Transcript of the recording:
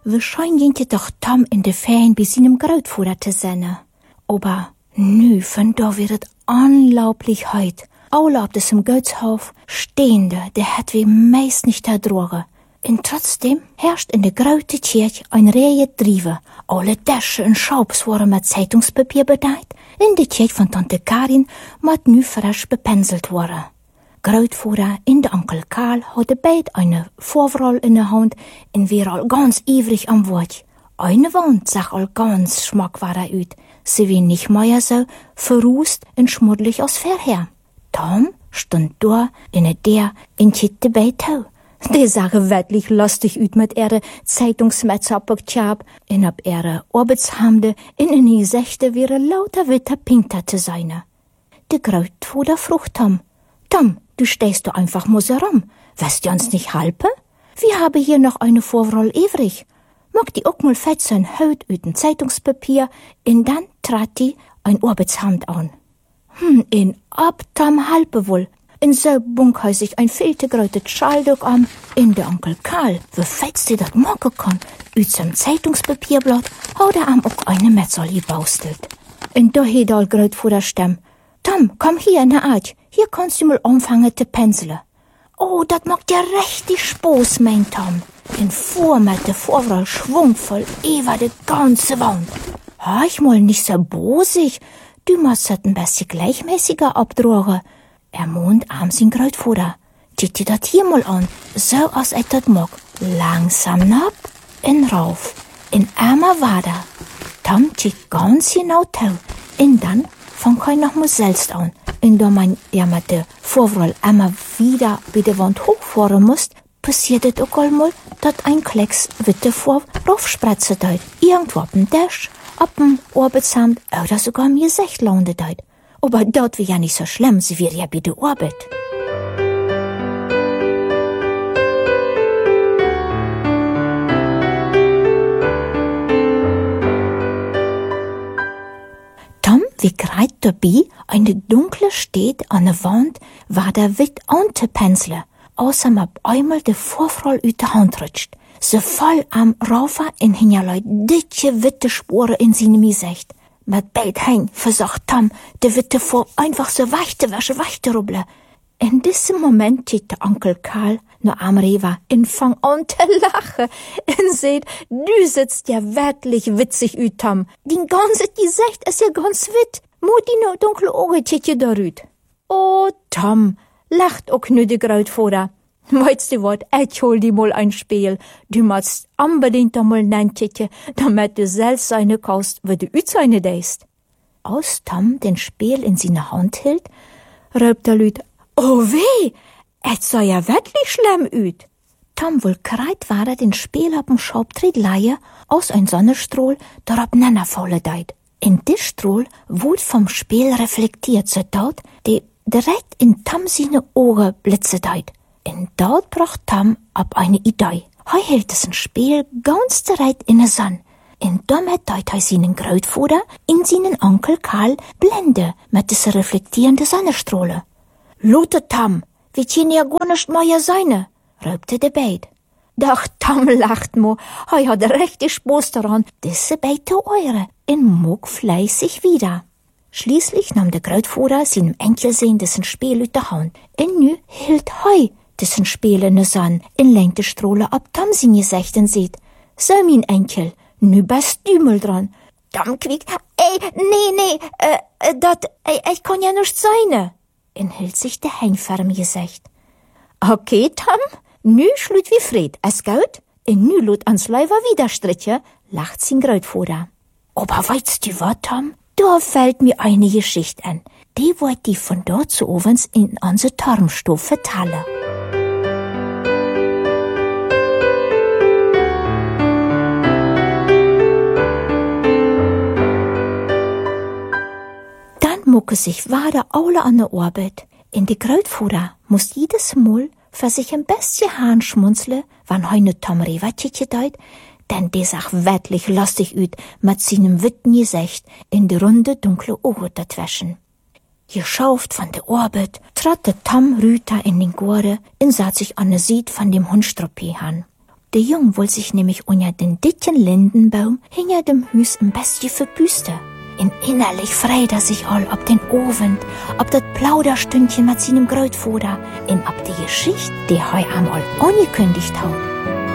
Wahrscheinlich ging doch Tom in de Ferien bei seinem Großvater zu sein. Aber nu, von da wird es unglaublich heut. Alle auf diesem Gutshof stehende, der hat wie meist nicht ertragen. Und trotzdem herrscht in der großen Kirche ein Reihe Drive. Alle Tische und Schaubs waren mit Zeitungspapier bedeckt. In der Kirche von Tante Karin mit nu frisch bepenselt worden. Grootvader und der Onkel Karl hadden beide eine Vorwahl in der Hand und waren al ganz ivrig am Wort. Eine Wand sah al ganz schmackwarer aus. Sie wie nicht mehr so verrußt und schmuddelig als vorher. Tom stand da in der und kickte bei Tau. Die sahen wirklich lustig aus mit ihrer Zeitungsmetze auf der Tjab und auf ihre Arbeitshemden und in die Gesichter wären lauter witte Pinter zu sein. Der Grootvader frug Tom, du stehst da einfach mal so rum. Willst du uns nicht helfen? Wir haben hier noch eine Vorwahl übrig. Mag die auch mal fetzen Haut aus dem Zeitungspapier und dann trat die ein Arbeitshemd an. In ab Tom halpe wohl. In so bunkhäusig ein filtergrötet Schalldog an. In der Onkel Karl, wie fetzt die dat machen kann, aus dem Zeitungspapierblatt, hat am auch eine Metzel gebaustelt. Und da hat all gröt vor der Stimme. Tom, komm hier in der Art. Hier kannst du mal anfangen zu penseln. Oh, dat macht ja richtig Spaß, mein Tom. Und fuhr mit der Vorwahl schwungvoll über die ganze Wand. Ich mal nicht so bosig. Du musst das ein bisschen gleichmäßiger abtragen. Ermahnt am sein Grootvater. Zieh dir dat hier mal an, so als ich dat mag. Langsam ab und rauf. In einmal weiter. Tom zieht ganz genau tau. Und dann fang ich noch mal selbst an. Und da man ja mit der Vorwahl einmal wieder bei der Wand hochfahren muss, passiert es auch einmal, dass ein Klecks witte vor raufspritzen deit. Irgendwo auf dem Tisch, auf dem Arbeitsamt oder sogar mir Gesicht landet deit. Aber dort wäre ja nicht so schlimm, sie wäre ja bei der Arbeit. Tom, wie greit dabei, eine dunkle steht an der Wand, war der Witt anzupensle, außer ab einmal der Vorfall aus der Hand rutscht. So voll am Raufer in hinterlei dicke witte Sporen in seinem Gesicht. Mit beid Händen versucht Tom, der witte vor einfach so wechte. In diesem Moment sieht der Onkel Karl nur am Rewe und fang an zu lachen. Und seht, du sitzt ja wirklich witzig aus, Tom. Dein ganzes Gesicht ist ja ganz witt. Mutti no dunkle Augen titje da rüt. Oh, Tom, lacht auch nur der Grootvater. Weißt du wat, ich hol die mal ein Spiel. Du musst unbedingt einmal nein titje, damit du selbst seine kaust, wie du ut seine deist. Als Tom den Spiel in seine Hand hielt, röbt der Lüt, oh weh, es sah ja wirklich schlimm ut. Tom wohl kreit war den Spiel auf dem Schaubtritt leihe, aus ein Sonnenstrahl, darauf nannerfalle deit. In des Strahl wurde vom Spiel reflektiert, so dort, die direkt in Tom seine Augen blitze deit. Und dort bracht Tom ab eine Idee. Hielt es ein Spiel ganz direkt in der Sonne. Und damit deit seinen Grootvater in seinen Onkel Karl blende mit dieser reflektierenden Sonnenstrahle. Lotte Tom, wir können ja gar nicht mehr sein, röpte der Beid. Doch Tom lacht mo, hat richtig Spaß daran, diese Beid zu eure, und mog fleißig wieder. Schließlich nahm der Grootvater seinem Enkelsohn dessen Spiel aus der Hand. Und nu hielt dessen Spiel in der Sonne, in lenkte Strohle ab Tom sein Gesicht und sieht. So, mein Enkel, nu bist du mal dran. Tom quiekt, nee, ich kann ja nicht sein. Und hielt sich der Heng vor dem Gesicht. Okay, Tom, nu schlut wie Fred, es gut? Und nu lot ans Leiber wieder striche, lacht sein Grootvater. Aber weißt du was, Tom? Da fällt mir eine Geschichte an. Die wollte ich von dort zu ovens in unsere Turmstube vertellen. Mucke sich weiter alle an der Arbeit. In die Grootvater muss jedes Mal für sich ein bisschen Hahn schmunzeln, wann heune Tom Revatitje deit, denn der sah wirklich lustig ut mit seinem witten Gesicht in die runde, dunkle Augen dazwischen. Geschauft von der Arbeit, trat der Tom Rüter in den Gore und sah sich an der Seite von dem Hundstruppe an. Der Jung wollte sich nämlich unter den dicken Lindenbaum hinter dem Hus ein bisschen verbüsten. Und innerlich freut er sich all ob den Abend, ob das Plauderstündchen mit seinem Großvater und ob die Geschichte, die er einmal angekündigt hat.